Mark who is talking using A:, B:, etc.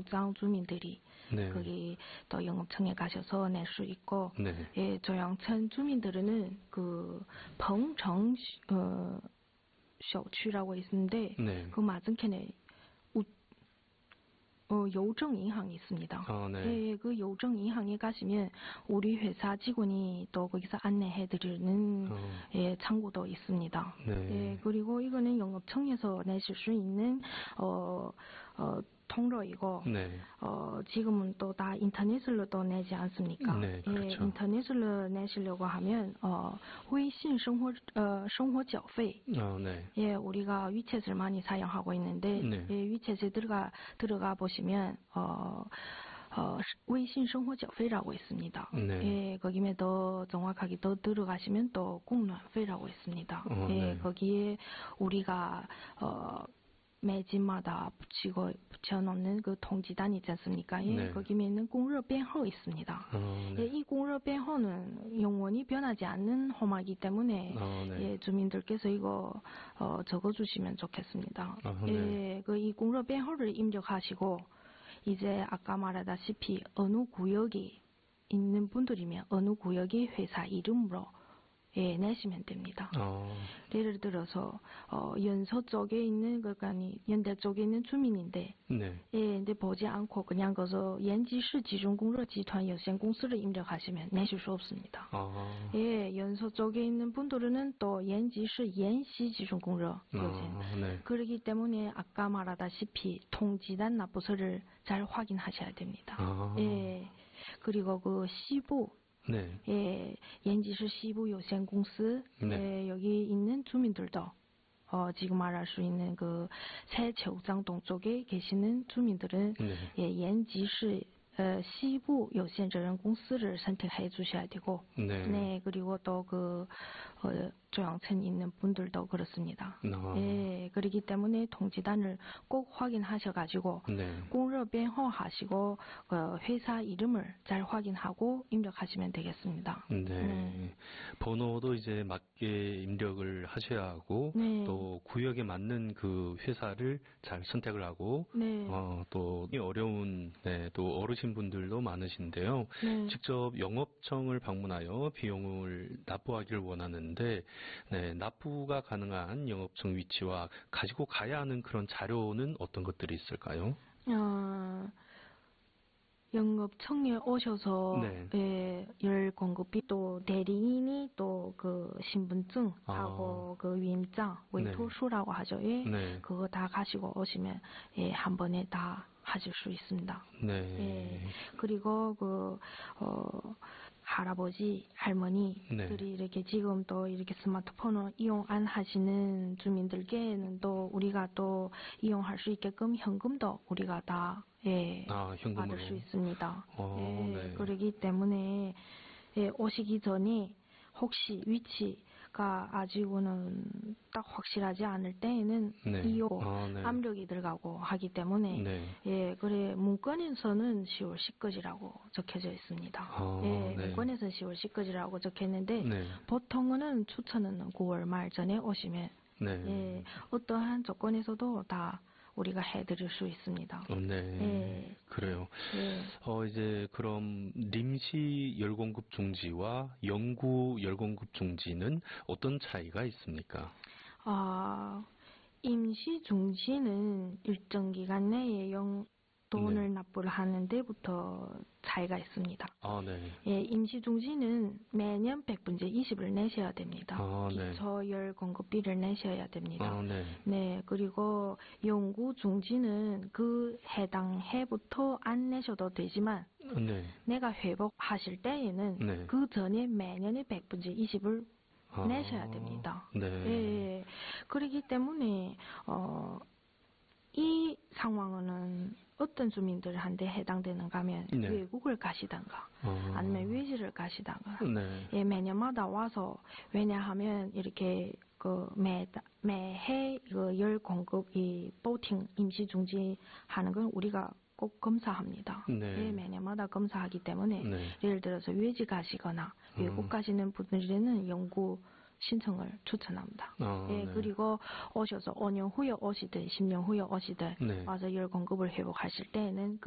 A: 조영장 주민들이
B: 네.
A: 거기 또 영업청에 가셔서 낼 수 있고,
B: 네.
A: 예, 조영천 주민들은 그 펑청 小区라고 있는데
B: 네.
A: 그 맞은편에邮政银行이 있습니다.
B: 네.
A: 예, 그邮政银行에 가시면 우리 회사 직원이 또 거기서 안내해드리는 예, 창구도 있습니다.
B: 네.
A: 예, 그리고 이거는 영업청에서 내실 수 있는 통로이고,
B: 네.
A: 지금은 또 다 인터넷으로도 내지 않습니까?
B: 네, 그렇죠.
A: 예, 인터넷으로 내시려고 하면, 微信生活缴费.
B: 네.
A: 예, 우리가 위챗을 많이 사용하고 있는데,
B: 네.
A: 예, 위챗에 들어가 보시면, 微信生活缴费라고 있습니다.
B: 네.
A: 예, 거기에 더 정확하게 더 들어가시면 또供暖费라고 있습니다. 예,
B: 네.
A: 거기에 우리가, 매집마다 붙여놓는 그 통지단이 있지 않습니까? 예,
B: 네.
A: 거기에는 공러编号 있습니다.
B: 네.
A: 예, 이 공러编号는 영원히 변하지 않는 호마이기 때문에
B: 네.
A: 예, 주민들께서 이거 적어주시면 좋겠습니다.
B: 네.
A: 예, 그 이 공러编号를 입력하시고 이제 아까 말하다시피 어느 구역이 있는 분들이면 어느 구역의 회사 이름으로 예, 내시면 됩니다. 예를 들어서 연서 쪽에 있는 그러니까 연대 쪽에 있는 주민인데,
B: 네.
A: 예, 근데 보지 않고 그냥 거기서 연지시 지중공로集团 有限公司를 입력하시면 내실 수 없습니다. 예, 연서 쪽에 있는 분들은 또 연지시 연시 지중공로 요새.
B: 네.
A: 그렇기 때문에 아까 말하다시피 통지단 납부서를 잘 확인하셔야 됩니다. 예, 그리고 그 시부
B: 네.
A: 예, 연지시 시부有限公司
B: 네.
A: 예, 여기 있는 주민들도 지금 말할 수 있는 그 새체우장동 쪽에 계시는 주민들은
B: 네.
A: 예, 연지시 시부 有限责任公司를 선택해 주셔야 되고,
B: 네.
A: 네, 그리고 또 그 조영천에 있는 분들도 그렇습니다. 예, 그렇기 때문에 통지단을 꼭 확인하셔가지고
B: 네.
A: 공러编号 하시고 회사 이름을 잘 확인하고 입력하시면 되겠습니다.
B: 네. 번호도 이제 맞게 입력을 하셔야 하고,
A: 네.
B: 또 구역에 맞는 그 회사를 잘 선택을 하고,
A: 네.
B: 또 어려운 또 어르신분들도 많으신데요.
A: 네.
B: 직접 영업청을 방문하여 비용을 납부하기를 원하는데, 네, 납부가 가능한 영업청 위치와 가지고 가야 하는 그런 자료는 어떤 것들이 있을까요?
A: 영업청에 오셔서
B: 네.
A: 예, 열 공급비 또 대리인이 또 그 신분증하고 그 위임장 외토수라고 하죠. 예.
B: 네.
A: 그거 다 가지고 오시면 예, 한 번에 다 하실 수 있습니다.
B: 네.
A: 예. 그리고 그 할아버지, 할머니들이 이렇게 지금 또 이렇게 스마트폰을 이용 안 하시는 주민들께는 또 우리가 또 이용할 수 있게끔 현금도 우리가 다 예, 받을 수 있습니다. 예,
B: 네.
A: 그러기 때문에 예, 오시기 전에 혹시 위치가 아직은 딱 확실하지 않을 때에는
B: 네.
A: 이용 압력이 들어가고 하기 때문에 예, 그래 문건에서는 10월 10일이라고 적혀져 있습니다. 예, 문건에서는 10월 10일이라고 적혔는데 보통은 추천은 9월 말 전에 오시면 예, 어떠한 조건에서도 다 우리가 해드릴 수 있습니다.
B: 네.
A: 예.
B: 그래요.
A: 예.
B: 이제 그럼臨時 열공급 중지와 영구 열공급 중지는 어떤 차이가 있습니까?
A: 임시 중지는 일정 기간 내에 돈을 납부를 하는 데부터 차이가 있습니다.
B: 네.
A: 예, 임시 중지는 매년 100분의 20을 내셔야 됩니다. 기초 열 공급비를 내셔야 됩니다. 네, 그리고 영구 중지는 그 해당 해부터 안 내셔도 되지만 내가 회복하실 때에는 그 전에 매년에 100분의 20을 내셔야 됩니다. 예, 그렇기 때문에 이 상황은 어떤 주민들한테 해당되는가 하면 외국을 가시던가 아니면 외지를 가시다가 예, 매년마다 와서 왜냐하면 이렇게 그 매해 그 열 공급이 보팅 임시 중지하는 건 우리가 꼭 검사합니다. 예, 매년마다 검사하기 때문에 예를 들어서 외지 가시거나 외국 가시는 분들에는 영구 신청을 추천합니다. 예, 그리고 오셔서 5년 후에 오시든 10년 후에 오시든 와서 열 공급을 회복하실 때에는